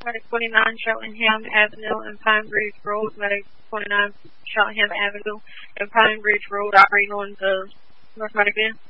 Northmeadow 29 Cheltenham Avenue and Pine Ridge Road, Meadow 29 Cheltenham Avenue and Pine Ridge Road, operating on the North Meadow